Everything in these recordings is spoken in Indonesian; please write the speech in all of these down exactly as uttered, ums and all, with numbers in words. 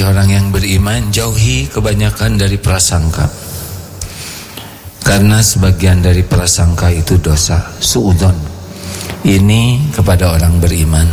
Orang yang beriman jauhi kebanyakan dari prasangka, karena sebagian dari prasangka itu dosa. Suudzon ini kepada orang beriman.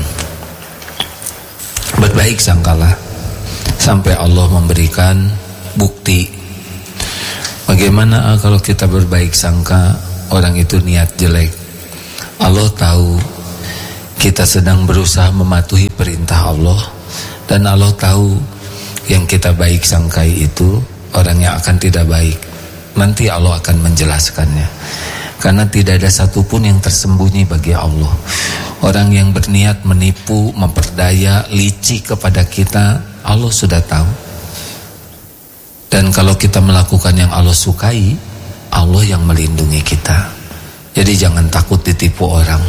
Berbaik sangkalah sampai Allah memberikan bukti. Bagaimana kalau kita berbaik sangka orang itu niat jelek? Allah tahu kita sedang berusaha mematuhi perintah Allah, dan Allah tahu yang kita baik sangkai itu orang yang akan tidak baik. Nanti Allah akan menjelaskannya, karena tidak ada satupun yang tersembunyi bagi Allah. Orang yang berniat menipu, memperdaya, licik kepada kita, Allah sudah tahu. Dan kalau kita melakukan yang Allah sukai, Allah yang melindungi kita. Jadi jangan takut ditipu orang.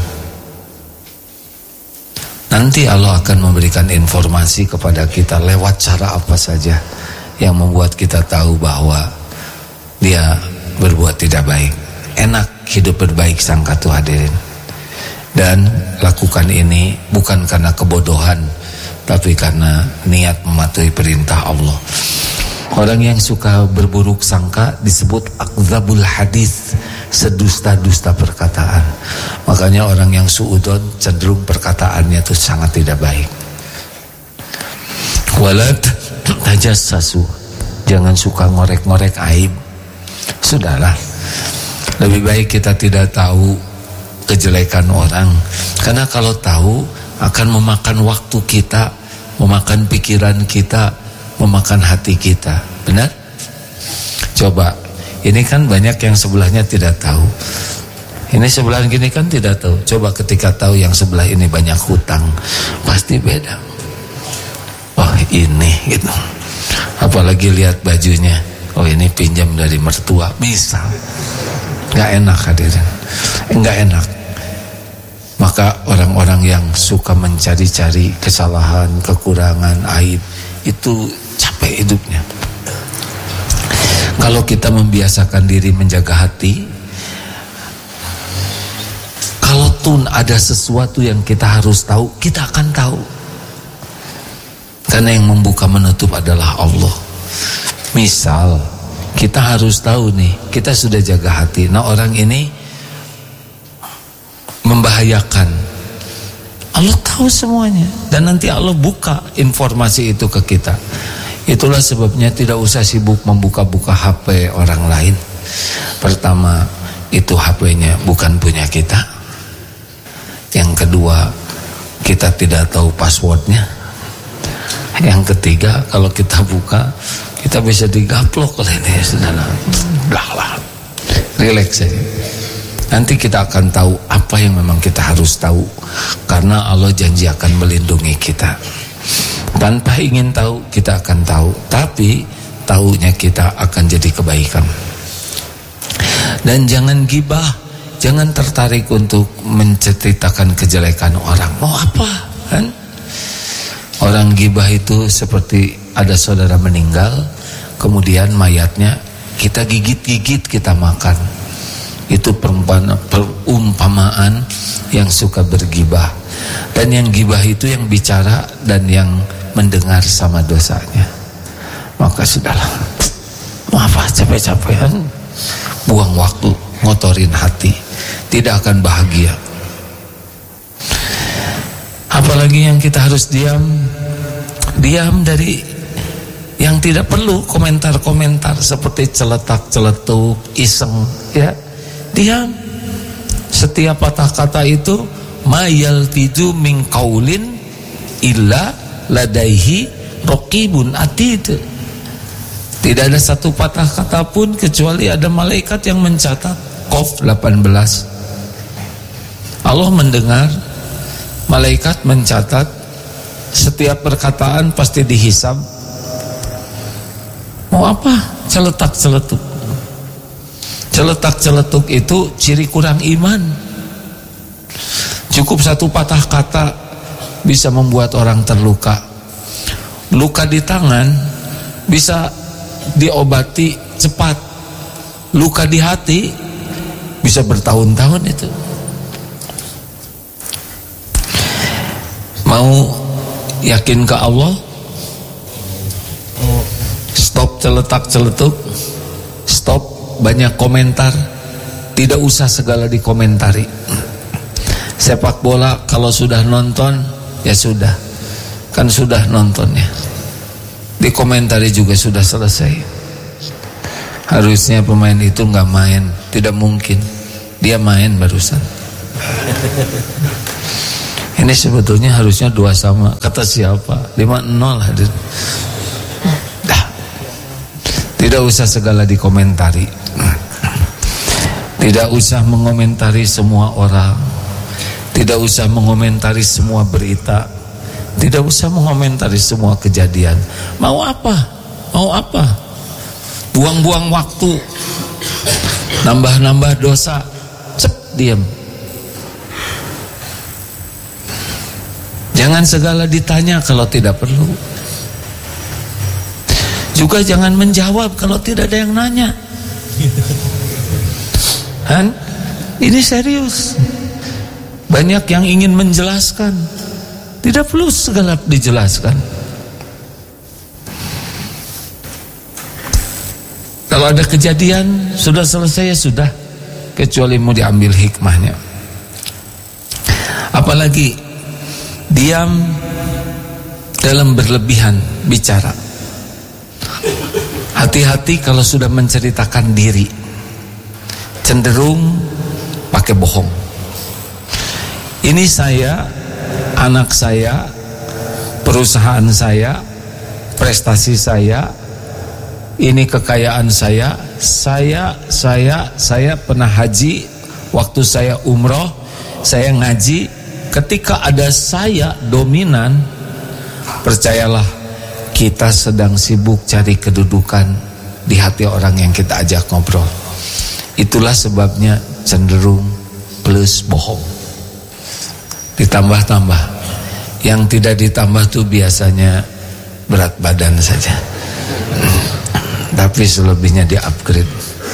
Nanti Allah akan memberikan informasi kepada kita lewat cara apa saja yang membuat kita tahu bahwa dia berbuat tidak baik. Enak hidup berbaik sangka tuh hadirin. Dan lakukan ini bukan karena kebodohan, tapi karena niat mematuhi perintah Allah. Orang yang suka berburuk sangka disebut akdzabul hadis, sedusta-dusta perkataan. Makanya orang yang suudzon cenderung perkataannya itu sangat tidak baik. Walad tajassasu, jangan suka ngorek-ngorek aib. Sudahlah, lebih baik kita tidak tahu kejelekan orang, karena kalau tahu akan memakan waktu kita, memakan pikiran kita, memakan hati kita. Benar? Coba, ini kan banyak yang sebelahnya tidak tahu. Ini sebelah gini kan tidak tahu. Coba ketika tahu yang sebelah ini banyak hutang, pasti beda. Wah ini gitu. Apalagi lihat bajunya, oh ini pinjam dari mertua, misal. Gak enak hadirin, gak enak. Maka orang-orang yang suka mencari-cari kesalahan, kekurangan, aib, itu capek hidupnya. Kalau kita membiasakan diri menjaga hati, kalaupun ada sesuatu yang kita harus tahu, kita akan tahu. Karena yang membuka menutup adalah Allah. Misal kita harus tahu nih, kita sudah jaga hati, nah orang ini membahayakan, Allah tahu semuanya, dan nanti Allah buka informasi itu ke kita. Itulah sebabnya tidak usah sibuk membuka-buka H P orang lain. Pertama, itu H P-nya bukan punya kita. Yang kedua, kita tidak tahu passwordnya. Yang ketiga, kalau kita buka, kita bisa digaplok oleh dia. Sudahlah, lah, relax saja. Nanti kita akan tahu apa yang memang kita harus tahu, karena Allah janji akan melindungi kita. Tanpa ingin tahu, kita akan tahu, tapi tahunya kita akan jadi kebaikan. Dan jangan gibah, jangan tertarik untuk menceritakan kejelekan orang. Mau apa kan? Orang gibah itu seperti ada saudara meninggal, kemudian mayatnya kita gigit-gigit, kita makan. Itu perumpamaan yang suka bergibah. Dan yang gibah itu yang bicara dan yang mendengar sama dosanya. Maka sudahlah, maaf capek-capekan, buang waktu, ngotorin hati, tidak akan bahagia. Apalagi yang kita harus diam, diam dari yang tidak perlu komentar-komentar seperti celetak-celetuk, iseng, ya. Diam. Setiap patah kata itu mayal tidu min qaulin illa ladaihi raqibun atid. Tidak ada satu patah kata pun kecuali ada malaikat yang mencatat. Qaf delapan belas. Allah mendengar, malaikat mencatat, setiap perkataan pasti dihisab. Mau apa? Celetak-celetuk. Celetak-celetuk itu ciri kurang iman. Cukup satu patah kata bisa membuat orang terluka. Luka di tangan bisa diobati cepat. Luka di hati bisa bertahun-tahun itu. Mau yakin ke Allah? Stop celetak-celetuk, stop banyak komentar, tidak usah segala dikomentari. Sepak bola kalau sudah nonton, ya sudah, kan sudah nontonnya, dikomentari juga sudah selesai. Harusnya pemain itu nggak main, tidak mungkin dia main barusan. Ini sebetulnya harusnya dua sama, kata siapa? lima nol hadir. Dah. Tidak usah segala dikomentari. Tidak usah mengomentari semua orang. Tidak usah mengomentari semua berita. Tidak usah mengomentari semua kejadian. Mau apa? Mau apa? Buang-buang waktu, nambah-nambah dosa. Cep, diam. Jangan segala ditanya kalau tidak perlu. Juga jangan menjawab kalau tidak ada yang nanya. Han? Ini serius. Banyak yang ingin menjelaskan, tidak perlu segala dijelaskan. Kalau ada kejadian sudah selesai ya sudah, kecuali mau diambil hikmahnya. Apalagi diam dalam berlebihan bicara. Hati-hati kalau sudah menceritakan diri, cenderung pakai bohong. Ini saya, anak saya, perusahaan saya, prestasi saya, ini kekayaan saya, saya, saya, saya pernah haji, waktu saya umroh, saya ngaji. Ketika ada saya dominan, percayalah kita sedang sibuk cari kedudukan di hati orang yang kita ajak ngobrol. Itulah sebabnya cenderung plus bohong. Ditambah-tambah. Yang tidak ditambah tuh biasanya berat badan saja. Tapi selebihnya di-upgrade.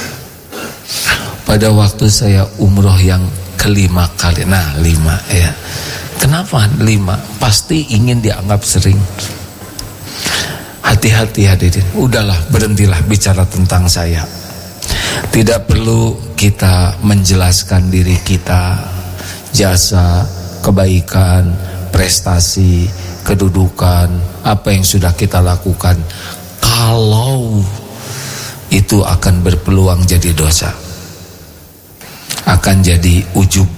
Pada waktu saya umroh yang kelima kali, nah lima ya. Kenapa lima? Pasti ingin dianggap sering. Hati-hati hadirin. Udahlah, berhentilah bicara tentang saya. Tidak perlu kita menjelaskan diri kita, jasa, kebaikan, prestasi, kedudukan, apa yang sudah kita lakukan. Kalau itu akan berpeluang jadi dosa, akan jadi ujub.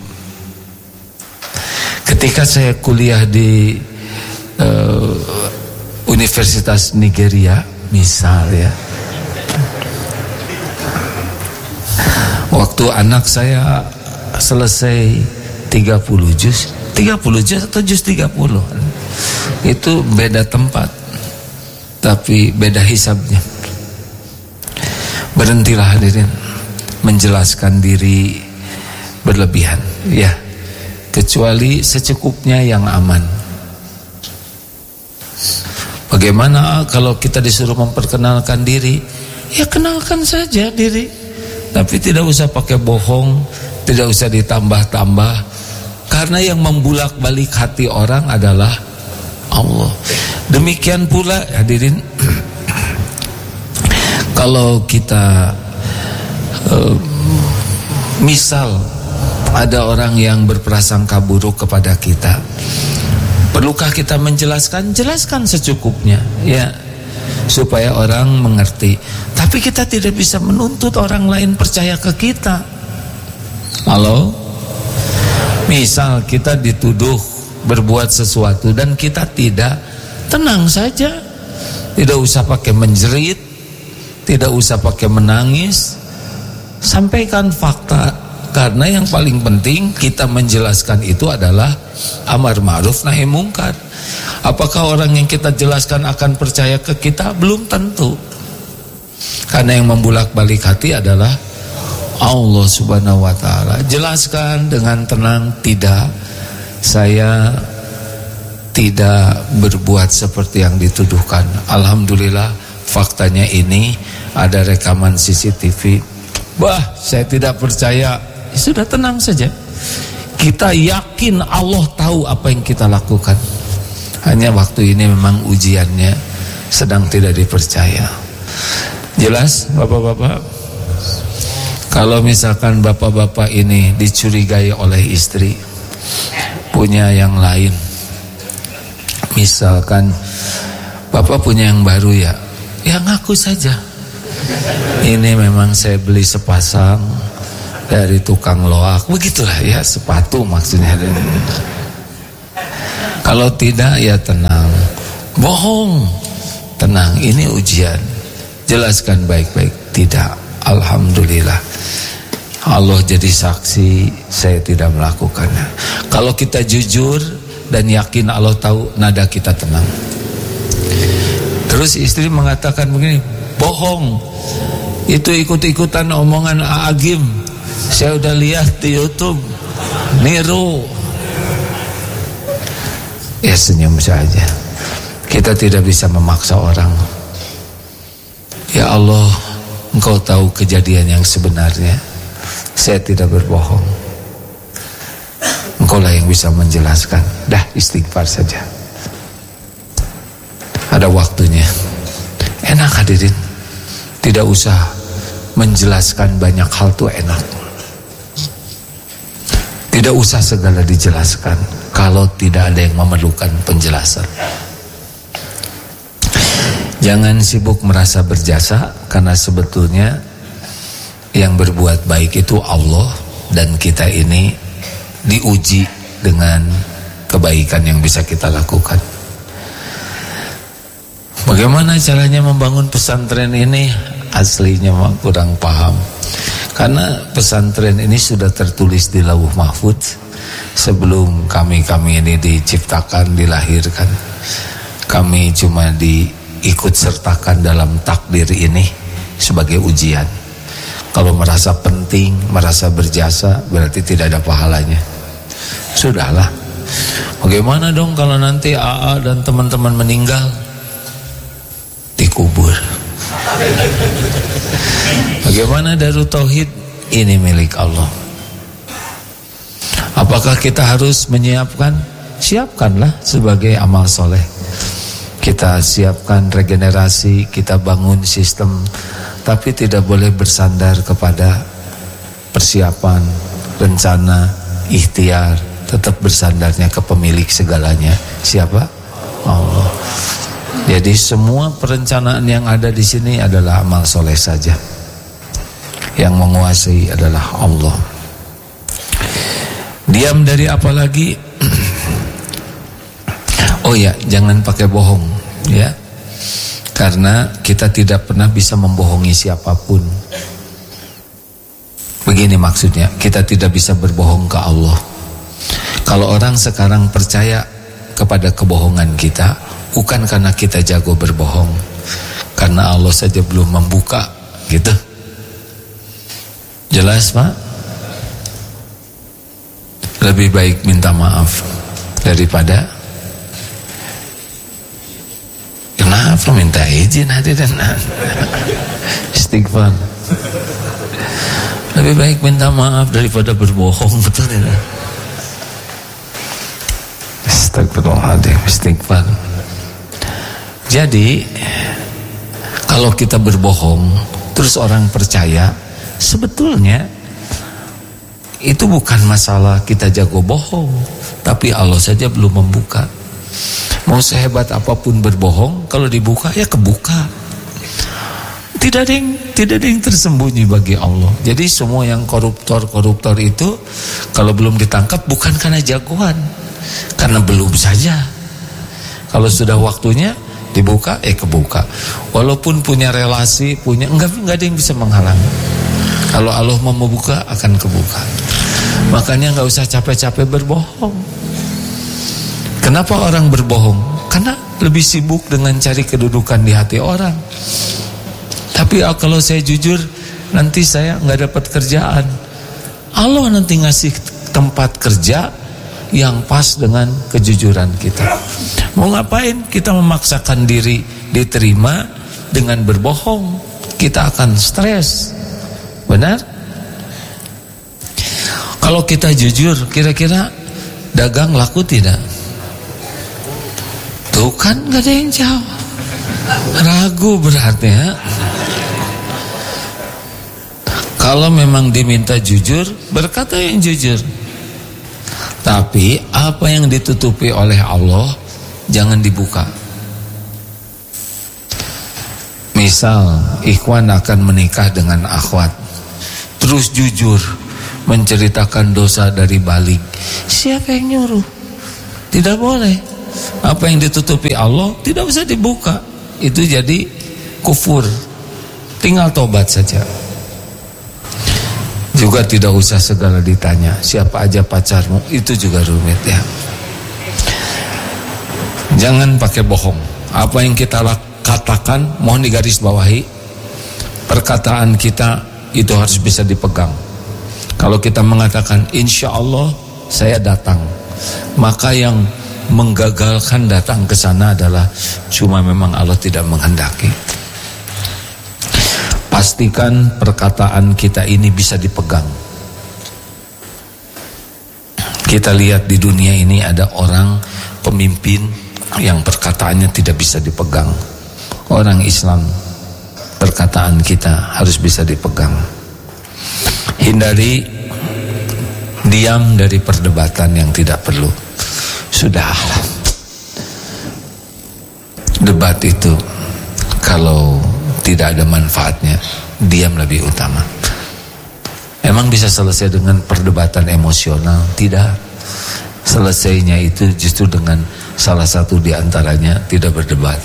Ketika saya kuliah di uh, Universitas Nigeria, misal ya, waktu anak saya selesai tiga puluh juz, tiga puluh juz atau juz tiga puluh, itu beda tempat, tapi beda hisabnya. Berhentilah hadirin menjelaskan diri berlebihan, ya, kecuali secukupnya yang aman. Bagaimana kalau kita disuruh memperkenalkan diri? Ya kenalkan saja diri, tapi tidak usah pakai bohong, tidak usah ditambah-tambah, karena yang membulak-balik hati orang adalah Allah. Demikian pula hadirin, kalau kita uh, misal ada orang yang berprasangka buruk kepada kita, perlukah kita menjelaskan? Jelaskan secukupnya, ya, supaya orang mengerti. Tapi kita tidak bisa menuntut orang lain percaya ke kita. Halo? Misal kita dituduh berbuat sesuatu dan kita tidak, tenang saja. Tidak usah pakai menjerit, tidak usah pakai menangis. Sampaikan fakta. Karena yang paling penting kita menjelaskan itu adalah amar ma'ruf nahi mungkar. Apakah orang yang kita jelaskan akan percaya ke kita? Belum tentu. Karena yang membulak-balik hati adalah Allah subhanahu wa ta'ala. Jelaskan dengan tenang, tidak, saya tidak berbuat seperti yang dituduhkan. Alhamdulillah faktanya ini ada rekaman C C T V. Bah, saya tidak percaya. Sudah, tenang saja. Kita yakin Allah tahu apa yang kita lakukan. Hanya waktu ini memang ujiannya sedang tidak dipercaya. Jelas bapak-bapak? Kalau misalkan bapak-bapak ini dicurigai oleh istri, punya yang lain, misalkan bapak punya yang baru ya, ya ngaku saja. Ini memang saya beli sepasang dari tukang loak, begitulah ya, sepatu maksudnya. Kalau tidak ya tenang, bohong, tenang, ini ujian, jelaskan baik-baik. Tidak, alhamdulillah, Allah jadi saksi saya tidak melakukannya. Kalau kita jujur dan yakin Allah tahu, nada kita tenang. Terus istri mengatakan begini, bohong, itu ikut-ikutan omongan Agim, saya udah lihat di YouTube, niru. Ya senyum saja. Kita tidak bisa memaksa orang. Ya Allah, Engkau tahu kejadian yang sebenarnya, saya tidak berbohong. Engkau lah yang bisa menjelaskan. Dah, istighfar saja. Ada waktunya. Enak hadirin, tidak usah menjelaskan banyak hal tuh enak. Tidak usah segala dijelaskan kalau tidak ada yang memerlukan penjelasan. Jangan sibuk merasa berjasa, karena sebetulnya yang berbuat baik itu Allah, dan kita ini diuji dengan kebaikan yang bisa kita lakukan. Bagaimana caranya membangun pesantren ini? Aslinya mah kurang paham. Karena pesantren ini sudah tertulis di Lauh Mahfudz sebelum kami-kami ini diciptakan, dilahirkan. Kami cuma diikut sertakan dalam takdir ini sebagai ujian. Kalau merasa penting, merasa berjasa, berarti tidak ada pahalanya. Sudahlah. Bagaimana dong kalau nanti A A dan teman-teman meninggal? Dikubur. Bagaimana Darut Tauhid? Ini milik Allah. Apakah kita harus menyiapkan? Siapkanlah sebagai amal soleh. Kita siapkan regenerasi, kita bangun sistem, tapi tidak boleh bersandar kepada persiapan, rencana, ikhtiar. Tetap bersandarnya ke pemilik segalanya. Siapa? Allah. Jadi semua perencanaan yang ada di sini adalah amal soleh saja. Yang menguasai adalah Allah. Diam dari apa lagi? Oh ya, jangan pakai bohong, ya. Karena kita tidak pernah bisa membohongi siapapun. Begini maksudnya, kita tidak bisa berbohong ke Allah. Kalau orang sekarang percaya kepada kebohongan kita, bukan karena kita jago berbohong, karena Allah saja belum membuka, gitu. Jelas Pak? Lebih baik minta maaf daripada kenapa minta izin hadirin. Istighfar. Lebih baik minta maaf daripada berbohong, betul tidak? Astagfirullahaladzim, istighfar. Jadi kalau kita berbohong terus orang percaya, sebetulnya itu bukan masalah kita jago bohong, tapi Allah saja belum membuka. Mau sehebat apapun berbohong, kalau dibuka ya kebuka. Tidak ada yang tidak ada yang tersembunyi bagi Allah. Jadi semua yang koruptor-koruptor itu kalau belum ditangkap bukan karena jagoan, karena belum saja. Kalau sudah waktunya dibuka, eh kebuka. Walaupun punya relasi, punya enggak enggak ada yang bisa menghalangi. Kalau Allah mau membuka, akan kebuka. Makanya enggak usah capek-capek berbohong. Kenapa orang berbohong? Karena lebih sibuk dengan cari kedudukan di hati orang. Tapi kalau saya jujur, nanti saya enggak dapat kerjaan. Allah nanti ngasih tempat kerja yang pas dengan kejujuran kita. Mau ngapain kita memaksakan diri diterima dengan berbohong? Kita akan stres. Benar? Kalau kita jujur, kira-kira dagang laku tidak? Tuh kan gak ada yang jawab. Ragu berarti ya. Kalau memang diminta jujur, berkata yang jujur. Tapi apa yang ditutupi oleh Allah jangan dibuka. Misal ikhwan akan menikah dengan akhwat, terus jujur menceritakan dosa dari balik, siapa yang nyuruh? Tidak boleh. Apa yang ditutupi Allah tidak usah dibuka. Itu jadi kufur. Tinggal tobat saja. Juga tidak usah segala ditanya siapa aja pacarmu, itu juga rumit ya. Jangan pakai bohong. Apa yang kita katakan mohon digaris bawahi. Perkataan kita itu harus bisa dipegang. Kalau kita mengatakan insya Allah saya datang, maka yang menggagalkan datang ke sana adalah cuma memang Allah tidak menghendaki. Pastikan perkataan kita ini bisa dipegang. Kita lihat di dunia ini ada orang pemimpin yang perkataannya tidak bisa dipegang. Orang Islam, perkataan kita harus bisa dipegang. Hindari diam dari perdebatan yang tidak perlu. Sudahlah. Debat itu kalau tidak ada manfaatnya, diam lebih utama. Emang bisa selesai dengan perdebatan emosional? Tidak. Selesainya itu justru dengan salah satu di antaranya tidak berdebat.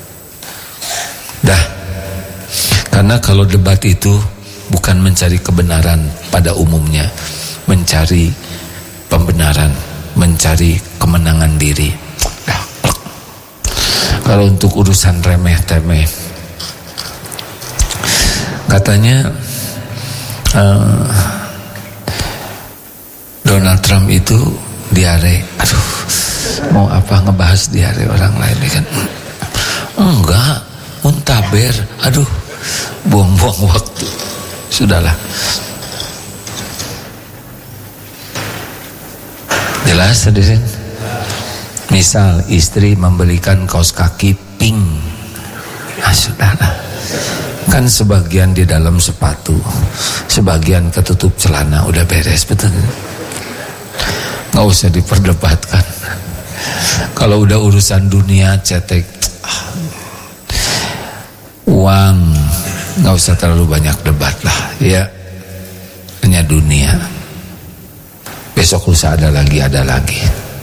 Dah. Karena kalau debat itu bukan mencari kebenaran pada umumnya, mencari pembenaran, mencari kemenangan diri. Dah. Kalau untuk urusan remeh-temeh, katanya uh, Donald Trump itu diare. Aduh, mau apa ngebahas diare orang lain kan? Enggak, muntaber. Aduh, buang-buang waktu. Sudahlah. Jelas hadirin. Misal istri membelikan kaos kaki pink. Ah, sudahlah. Kan sebagian di dalam sepatu, sebagian ketutup celana, udah beres, betul. Nggak usah diperdebatkan. Kalau udah urusan dunia, cetek, uang, nggak usah terlalu banyak debat lah, ya. Hanya dunia. Besok lusa ada lagi, ada lagi.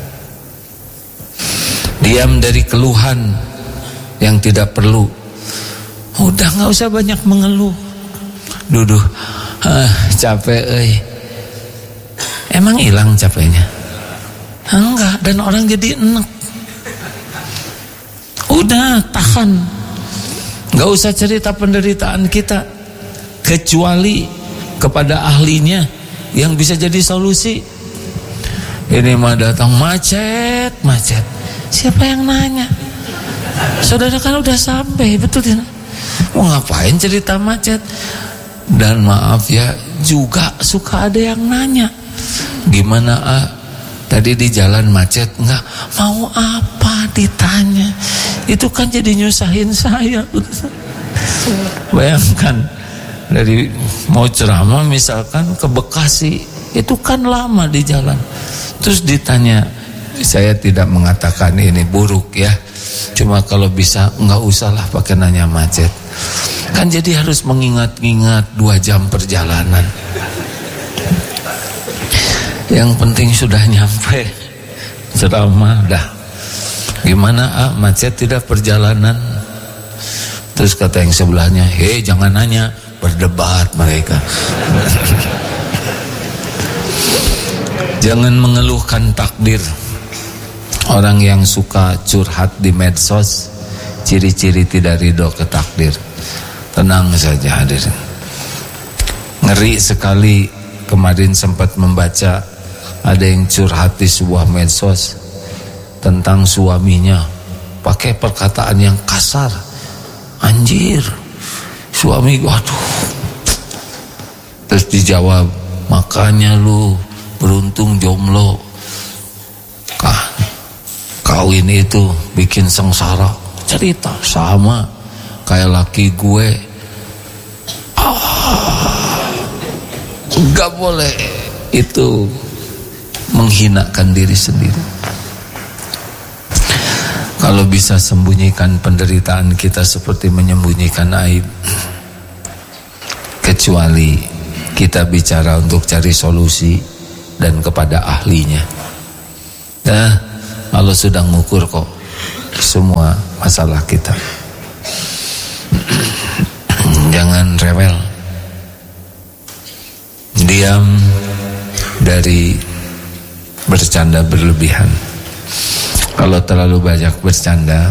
Diam dari keluhan yang tidak perlu. Udah gak usah banyak mengeluh. Duduh, ah, capek euy. Emang hilang capeknya? Enggak, dan orang jadi enek. Udah, tahan. Gak usah cerita penderitaan kita, kecuali kepada ahlinya yang bisa jadi solusi. Ini mah datang macet, macet. Siapa yang nanya? Saudara kan udah sampai, betul tidak? Mau ngapain cerita macet? Dan maaf ya, juga suka ada yang nanya, gimana ah, tadi di jalan macet? Enggak, mau apa ditanya? Itu kan jadi nyusahin saya. Bayangkan, dari mau ceramah misalkan ke Bekasi, itu kan lama di jalan. Terus ditanya, saya tidak mengatakan ini buruk ya, cuma kalau bisa nggak usah lah pakai nanya macet. Kan jadi harus mengingat-ingat dua jam perjalanan. Yang penting sudah nyampe ceramah dah. Gimana ah macet tidak perjalanan? Terus kata yang sebelahnya, hei jangan nanya, berdebat mereka. Jangan mengeluhkan takdir. Orang yang suka curhat di medsos, ciri-ciri tidak ridho ke takdir. Tenang saja hadirin. Ngeri sekali, kemarin sempat membaca ada yang curhat di sebuah medsos tentang suaminya, pakai perkataan yang kasar. Anjir, suami waduh. Terus dijawab, makanya lu beruntung jomblo. Kah, kawin itu bikin sengsara. Cerita sama kayak laki gue. Ah, Gak boleh itu menghinakan diri sendiri. Kalau bisa sembunyikan penderitaan kita seperti menyembunyikan aib, kecuali kita bicara untuk cari solusi dan kepada ahlinya. Nah, Allah sudah mengukur kok semua masalah kita. Jangan rewel. Diam dari bercanda berlebihan. Kalau terlalu banyak bercanda,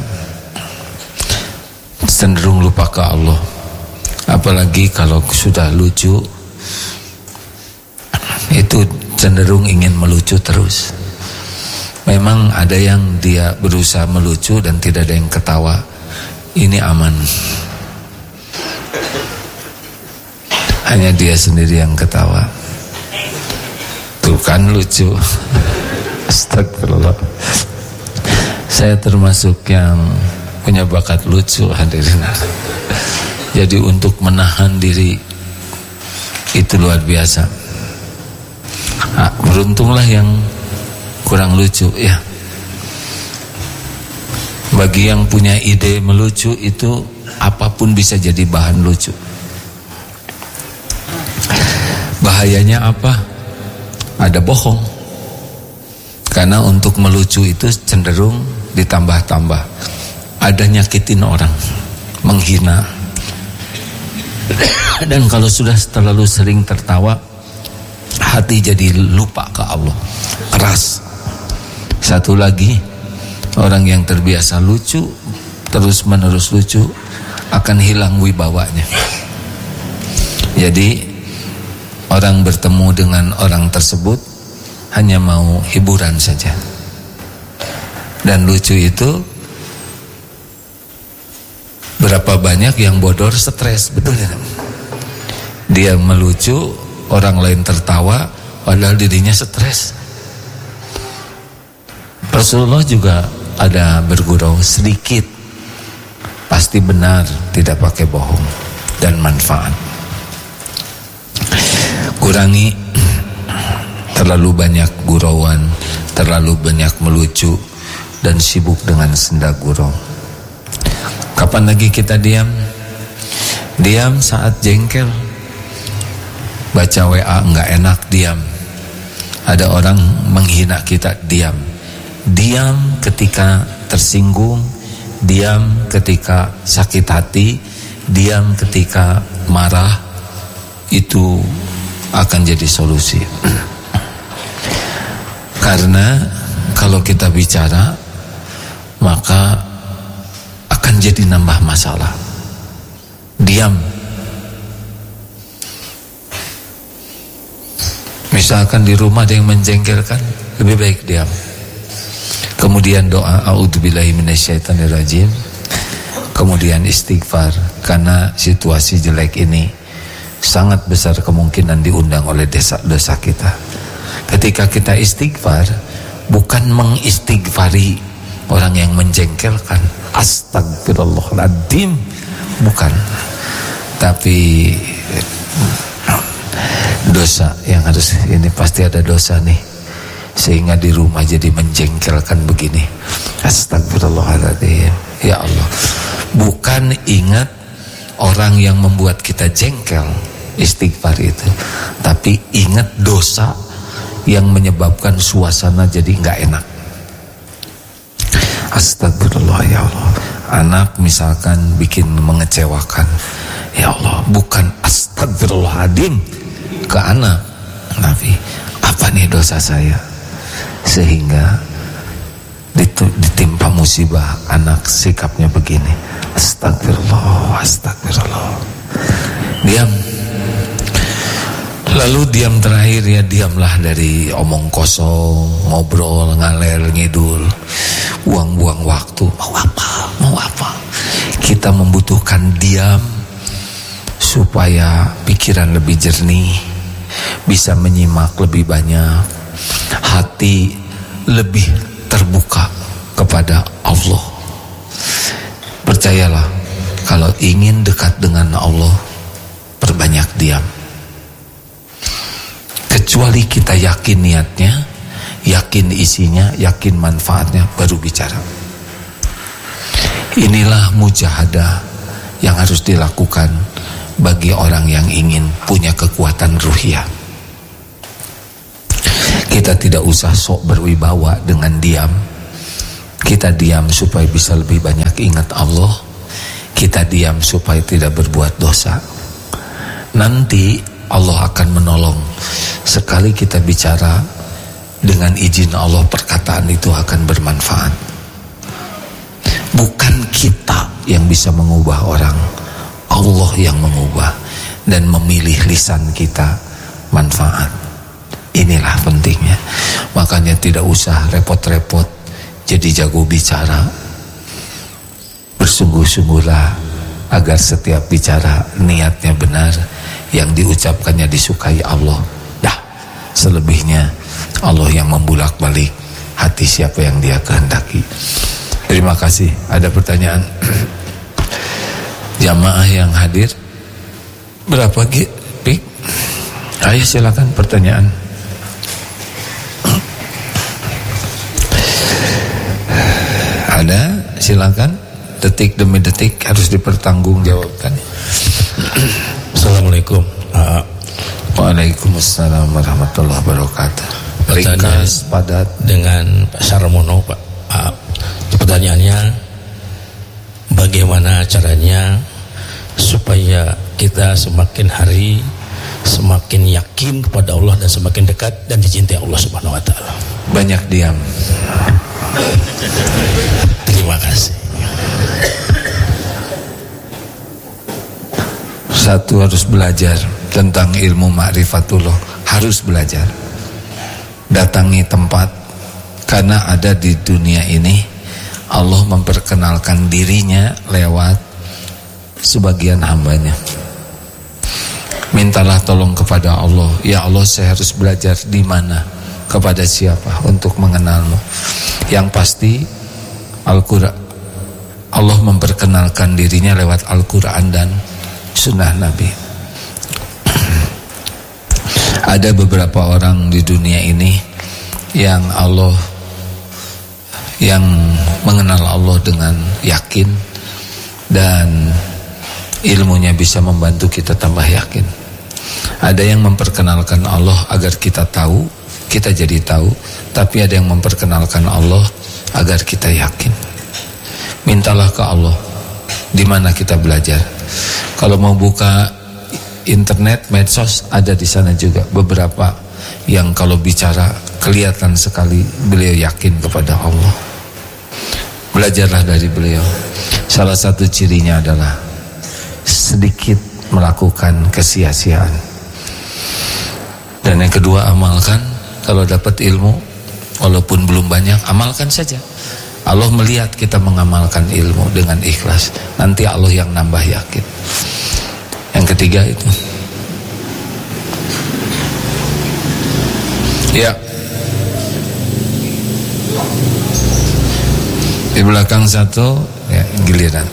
cenderung lupa ke Allah. Apalagi kalau sudah lucu, itu cenderung ingin melucu terus. Memang ada yang dia berusaha melucu dan tidak ada yang ketawa. Ini aman. Hanya dia sendiri yang ketawa. Tuh kan lucu. Astagfirullah. Saya termasuk yang punya bakat lucu, hadirin. Jadi untuk menahan diri itu luar biasa. Nah, beruntunglah yang kurang lucu ya. Bagi yang punya ide melucu itu apapun bisa jadi bahan lucu. Bahayanya apa? Ada bohong. Karena untuk melucu itu cenderung ditambah-tambah. Ada nyakitin orang, menghina. Dan kalau sudah terlalu sering tertawa, hati jadi lupa ke Allah, keras. Satu lagi, orang yang terbiasa lucu, terus menerus lucu, akan hilang wibawanya. Jadi orang bertemu dengan orang tersebut hanya mau hiburan saja. Dan lucu itu berapa banyak yang bodor stres, betul ya? Dia melucu, orang lain tertawa, padahal dirinya stres. Rasulullah juga ada bergurau sedikit, pasti benar, tidak pakai bohong dan manfaat. Kurangi terlalu banyak gurauan, terlalu banyak melucu dan sibuk dengan senda gurau. Kapan lagi kita diam? Diam saat jengkel. Baca W A enggak enak, diam. Ada orang menghina kita, diam. Diam ketika tersinggung, diam ketika sakit hati, diam ketika marah. Itu akan jadi solusi. Karena kalau kita bicara, maka akan jadi nambah masalah. Diam. Misalkan di rumah ada yang menjengkelkan, lebih baik diam. Kemudian doa a'udzubillahi minasyaitonirrajim. Kemudian istighfar, karena situasi jelek ini sangat besar kemungkinan diundang oleh dosa-dosa kita. Ketika kita istighfar, bukan mengistighfari orang yang menjengkelkan, astagfirullahaladzim, bukan. Tapi dosa yang harus, ini pasti ada dosa nih, sehingga di rumah jadi menjengkelkan begini. Astagfirullahaladzim, ya Allah. Bukan ingat orang yang membuat kita jengkel, istighfar itu, tapi ingat dosa yang menyebabkan suasana jadi nggak enak. Astagfirullah, ya Allah. Anak misalkan bikin mengecewakan, ya Allah, bukan astagfirullahaladzim ke anak, tapi apa nih dosa saya sehingga ditimpa musibah, anak sikapnya begini. Astagfirullah, astagfirullah. Diam. Lalu diam terakhir ya, diamlah dari omong kosong, ngobrol, ngaler, ngidul, buang-buang waktu. Mau apa? Mau apa? Kita membutuhkan diam supaya pikiran lebih jernih, bisa menyimak lebih banyak, hati lebih terbuka kepada Allah. Percayalah, kalau ingin dekat dengan Allah, perbanyak diam. Kecuali kita yakin niatnya, yakin isinya, yakin manfaatnya, baru bicara. Inilah mujahadah yang harus dilakukan bagi orang yang ingin punya kekuatan ruhiyah. Kita tidak usah sok berwibawa dengan diam. Kita diam supaya bisa lebih banyak ingat Allah. Kita diam supaya tidak berbuat dosa. Nanti Allah akan menolong. Sekali kita bicara, dengan izin Allah perkataan itu akan bermanfaat. Bukan kita yang bisa mengubah orang, Allah yang mengubah dan memilih lisan kita manfaat. Inilah pentingnya. Makanya tidak usah repot-repot jadi jago bicara. Bersungguh-sungguhlah agar setiap bicara niatnya benar, yang diucapkannya disukai Allah. Dah, selebihnya Allah yang membulak-balik hati siapa yang Dia kehendaki. Terima kasih. Ada pertanyaan? Jamaah yang hadir berapa G? Pik? Ayo silakan pertanyaan. Ada? Silakan. Detik demi detik harus dipertanggungjawabkan. Assalamualaikum. Uh, Waalaikumsalam warahmatullahi wabarakatuh. Pertanyaan Ringkas, padat. Dengan Pak Sarmono, Pak. Uh, pertanyaannya, bagaimana caranya supaya kita semakin hari semakin yakin kepada Allah dan semakin dekat dan dicintai Allah Subhanahu Wa Taala? Banyak diam. Terima kasih. Satu, harus belajar tentang ilmu ma'rifatullah. Harus belajar. Datangi tempat, karena ada di dunia ini Allah memperkenalkan dirinya lewat sebagian hambanya. Mintalah tolong kepada Allah. Ya Allah, saya harus belajar di mana, kepada siapa untuk mengenalmu. Yang pasti Al-Quran, Allah memperkenalkan dirinya lewat Al-Quran dan sunnah Nabi. Ada beberapa orang di dunia ini yang Allah, yang mengenal Allah dengan yakin, dan ilmunya bisa membantu kita tambah yakin. Ada yang memperkenalkan Allah agar kita tahu, kita jadi tahu. Tapi ada yang memperkenalkan Allah agar kita yakin. Mintalah ke Allah di mana kita belajar. Kalau mau buka internet, medsos, ada di sana juga beberapa yang kalau bicara kelihatan sekali beliau yakin kepada Allah. Belajarlah dari beliau. Salah satu cirinya adalah sedikit melakukan kesia-siaan. Dan yang kedua, amalkan. Kalau dapat ilmu, walaupun belum banyak, amalkan saja. Allah melihat kita mengamalkan ilmu dengan ikhlas, nanti Allah yang nambah yakin. Yang ketiga itu, ya, di belakang satu, ya, giliran.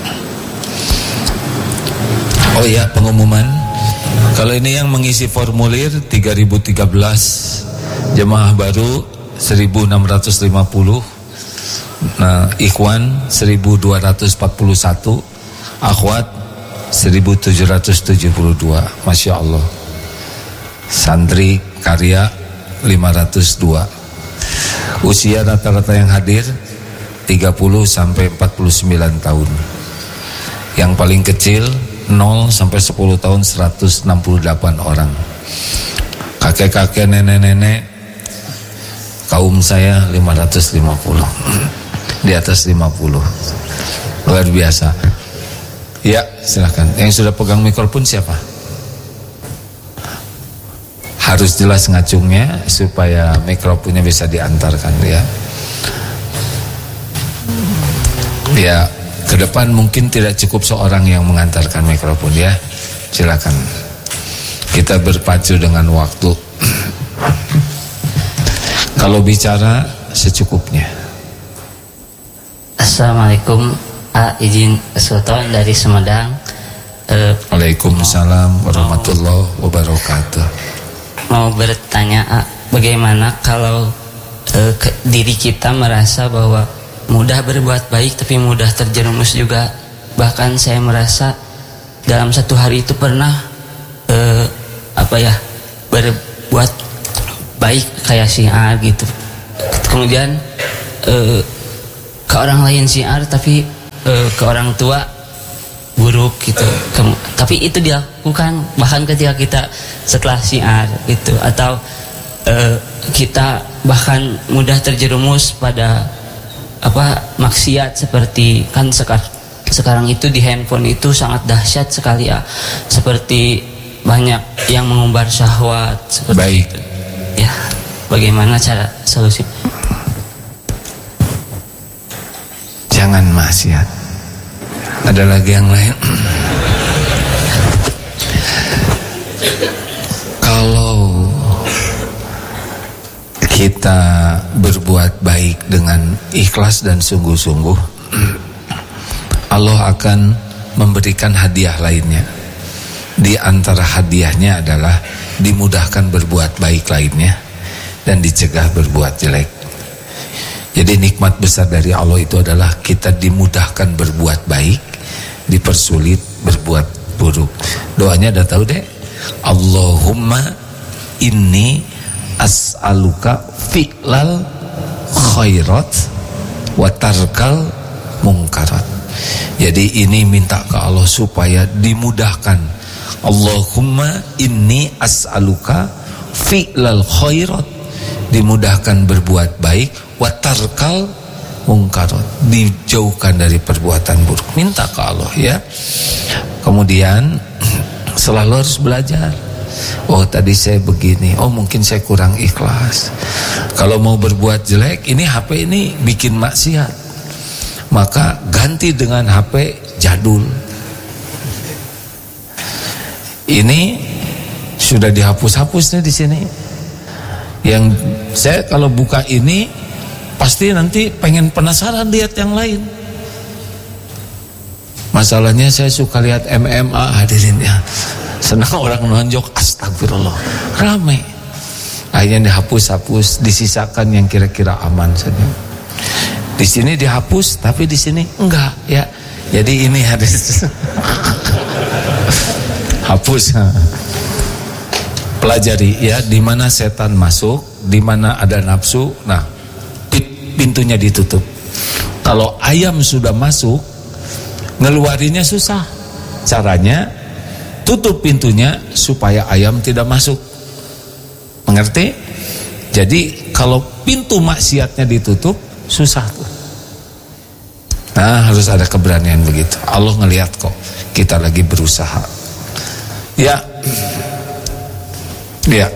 Oh ya, pengumuman. Kalau ini yang mengisi formulir tiga ribu tiga belas, jemaah baru seribu enam ratus lima puluh, nah, ikhwan seribu dua ratus empat puluh satu, akhwat seribu tujuh ratus tujuh puluh dua. Masya Allah. Santri karya lima ratus dua. Usia rata-rata yang hadir tiga puluh sampai empat puluh sembilan tahun. Yang paling kecil nol sampai sepuluh tahun seratus enam puluh delapan orang. Kakek-kakek, nenek-nenek kaum saya lima ratus lima puluh. Di atas lima puluh. Luar biasa. Ya, silakan. Yang sudah pegang mikrofon siapa? Harus jelas ngacungnya supaya mikrofonnya bisa diantarkan, ya. Ya, ke depan mungkin tidak cukup seorang yang mengantarkan mikrofon, ya. Silakan. Kita berpacu dengan waktu. Kalau bicara secukupnya. Assalamualaikum, A, izin Sultan dari Sumedang. uh, Waalaikumsalam warahmatullahi wabarakatuh. mau bertanya, A, bagaimana kalau e, ke, diri kita merasa bahwa mudah berbuat baik tapi mudah terjerumus juga. Bahkan saya merasa dalam satu hari itu pernah e, apa ya berbuat baik kayak siar gitu. Kemudian e, ke orang lain siar tapi e, ke orang tua buruk gitu. Kem tapi itu dilakukan bahkan ketika kita setelah siar gitu, atau e, kita bahkan mudah terjerumus pada apa maksiat, seperti kan sekarang sekarang itu di handphone itu sangat dahsyat sekali ya, seperti banyak yang mengumbar syahwat seperti baik itu. Ya, bagaimana cara solusi? Jangan maksiat. Ada lagi yang lain? Kalau kita berbuat baik dengan ikhlas dan sungguh-sungguh, Allah akan memberikan hadiah lainnya. Di antara hadiahnya adalah dimudahkan berbuat baik lainnya dan dicegah berbuat jelek. Jadi nikmat besar dari Allah itu adalah kita dimudahkan berbuat baik, dipersulit berbuat buruk. Doanya udah tahu deh. Allahumma inni as'aluka fi'lal khairat wa tarkal mungkarat. Jadi ini minta ke Allah supaya dimudahkan. Allahumma inni as'aluka fi'lal khairat, dimudahkan berbuat baik, wa tarkal mungkarat, dijauhkan dari perbuatan buruk. Minta ke Allah ya. Kemudian selalu harus belajar. Oh tadi saya begini, oh mungkin saya kurang ikhlas. Kalau mau berbuat jelek, ini H P ini bikin maksiat, maka ganti dengan H P jadul. Ini sudah dihapus-hapusnya di sini. Yang saya kalau buka ini pasti nanti pengen penasaran lihat yang lain. Masalahnya saya suka lihat M M A, hadirin ya. Senang orang nonjok, astagfirullah, ramai. Akhirnya dihapus-hapus, disisakan yang kira-kira aman saja. Di sini dihapus, tapi di sini enggak ya. Jadi ini harus hapus. Pelajari ya, di mana setan masuk, di mana ada nafsu. Nah, pintunya ditutup. Kalau ayam sudah masuk, ngeluarinnya susah. Caranya tutup pintunya supaya ayam tidak masuk. Mengerti? Jadi kalau pintu maksiatnya ditutup, susah tuh. Nah, harus ada keberanian begitu. Allah ngelihat kok kita lagi berusaha. Ya. Ya.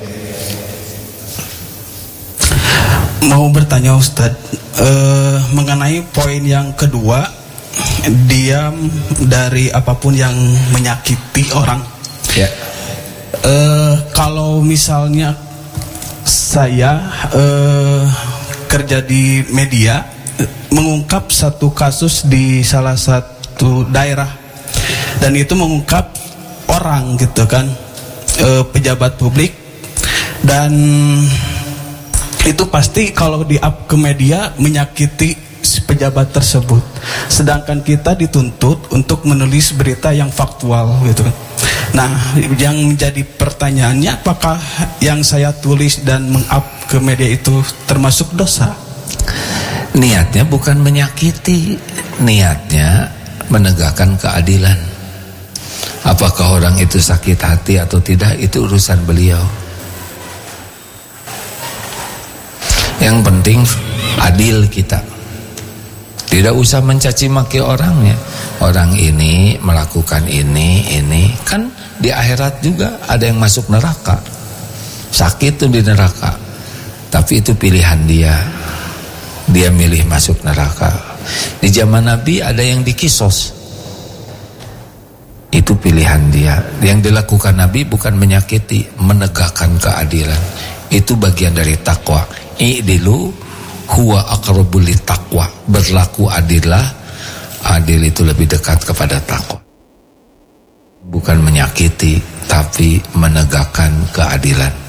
Mau bertanya Ustadz, eh, mengenai poin yang kedua, diam dari apapun yang menyakiti orang. Ya. Eh, kalau misalnya saya eh, kerja di media, mengungkap satu kasus di salah satu daerah, dan itu mengungkap orang gitu kan, eh, pejabat publik, dan itu pasti kalau di-up ke media menyakiti pejabat tersebut. Sedangkan kita dituntut untuk menulis berita yang faktual gitu. Nah, yang menjadi pertanyaannya, apakah yang saya tulis dan meng-up ke media itu termasuk dosa? Niatnya bukan menyakiti, niatnya menegakkan keadilan. Apakah orang itu sakit hati atau tidak, itu urusan beliau. Yang penting adil kita. Tidak usah mencaci maki orangnya. Orang ini melakukan ini, ini. Kan di akhirat juga ada yang masuk neraka. Sakit tuh di neraka. Tapi itu pilihan dia. Dia milih masuk neraka. Di zaman Nabi ada yang dikisos. Itu pilihan dia. Yang dilakukan Nabi bukan menyakiti, menegakkan keadilan. Itu bagian dari takwa. I'dilu huwa aqrabul littaqwa. Berlaku adillah. Adil itu lebih dekat kepada takwa. Bukan menyakiti, tapi menegakkan keadilan.